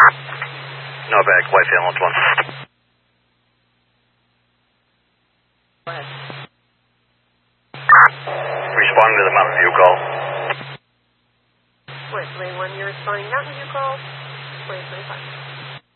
No back, White Ambulance 1. Go ahead. Responding to the Mountain View call. Wait, 21, you're responding Mountain View call. 2025.